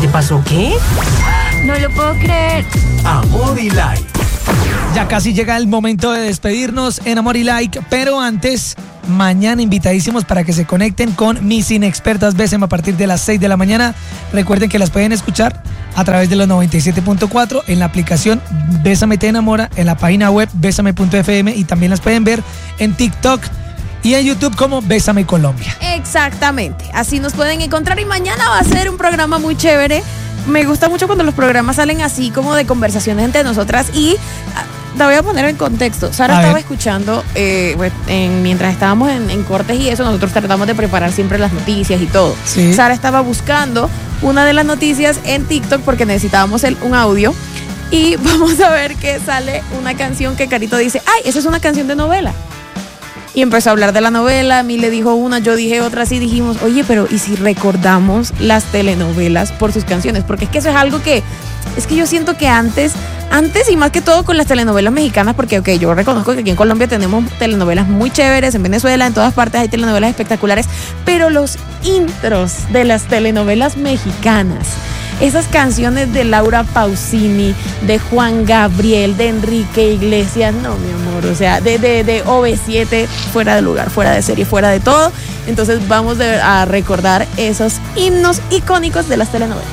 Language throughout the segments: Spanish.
te pasó qué? No lo puedo creer. Amor y Like. Ya casi llega el momento de despedirnos en Amor y Like, pero antes, mañana invitadísimos para que se conecten con mis inexpertas Bésame a partir de las 6 de la mañana. Recuerden que las pueden escuchar a través de los 97.4 en la aplicación Bésame Te Enamora, en la página web besame.fm y también las pueden ver en TikTok y en YouTube como Bésame Colombia. Exactamente, así nos pueden encontrar y mañana va a ser un programa muy chévere. Me gusta mucho cuando los programas salen así como de conversaciones entre nosotras y te voy a poner en contexto. Sara estaba escuchando mientras estábamos en cortes y eso, nosotros tratamos de preparar siempre las noticias y todo. Sí. Sara estaba buscando una de las noticias en TikTok porque necesitábamos un audio y vamos a ver que sale una canción que Carito dice, ¡ay, esa es una canción de novela! Y empezó a hablar de la novela, a mí le dijo una, yo dije otra, así dijimos, oye, pero ¿y si recordamos las telenovelas por sus canciones? Porque es que eso es algo que yo siento que antes y más que todo con las telenovelas mexicanas, porque ok, yo reconozco que aquí en Colombia tenemos telenovelas muy chéveres, en Venezuela, en todas partes hay telenovelas espectaculares, pero los intros de las telenovelas mexicanas, esas canciones de Laura Pausini, de Juan Gabriel, de Enrique Iglesias, no, mi amor, o sea, de OV7, fuera de lugar, fuera de serie, fuera de todo. Entonces vamos a recordar esos himnos icónicos de las telenovelas.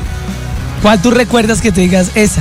¿Cuál tú recuerdas que te digas esa?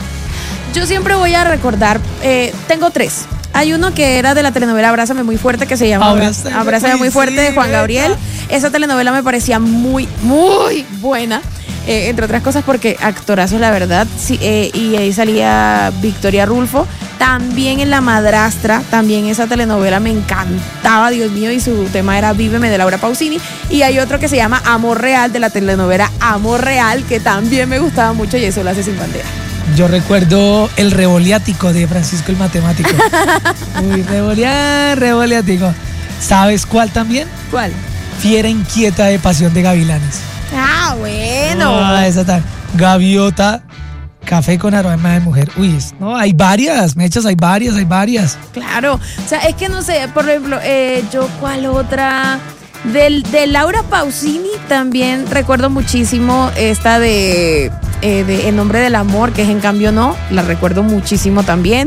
Yo siempre voy a recordar, tengo tres. Hay uno que era de la telenovela Abrázame Muy Fuerte, que se llama Abrázame Muy Fuerte, de Juan Gabriel. Esa telenovela me parecía muy, muy buena. Entre otras cosas porque actorazos, la verdad, sí, y ahí salía Victoria Rulfo, también en La Madrastra, también esa telenovela me encantaba, Dios mío, y su tema era Víveme, de Laura Pausini, y hay otro que se llama Amor Real, de la telenovela Amor Real, que también me gustaba mucho, y eso lo hace Sin Bandera. Yo recuerdo El Revoliático de Francisco el Matemático. Uy, Revoliático. ¿Sabes cuál también? ¿Cuál? Fiera Inquieta de Pasión de Gavilanes. Ah, bueno. Esa tal. Gaviota, Café con Aroma de Mujer. Uy, no, hay varias, Mechas, hay varias. Claro, o sea, es que no sé, por ejemplo, yo cuál otra... De Laura Pausini también recuerdo muchísimo esta de En Nombre del Amor, que es En Cambio No, la recuerdo muchísimo también.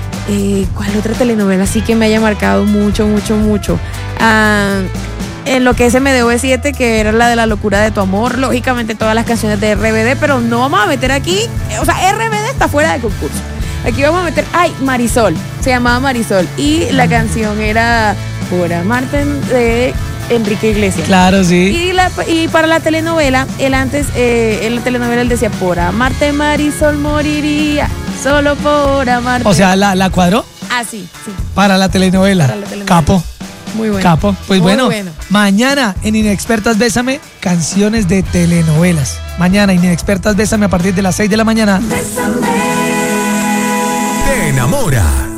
¿Cuál otra telenovela sí que me haya marcado mucho? En lo que es MDV7, que era la de La Locura de Tu Amor, lógicamente todas las canciones de RBD, pero no vamos a meter aquí, o sea, RBD está fuera de concurso. Aquí vamos a meter, Marisol, se llamaba Marisol, y la canción era Por Amarte, de Enrique Iglesias. Claro, sí. Y para la telenovela, en la telenovela él decía, por amarte Marisol moriría, solo por amarte. O sea, ¿la cuadró? Ah, sí. Para la telenovela. Capo. Muy bueno. Capo. Pues muy bueno, mañana en Inexpertas Bésame, canciones de telenovelas. Mañana en Inexpertas Bésame a partir de las 6 de la mañana. Te enamora.